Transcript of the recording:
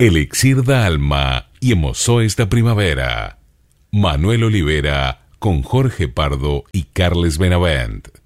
Elixir da alma y emozó esta primavera. Manuel Olivera con Jorge Pardo y Carles Benavent.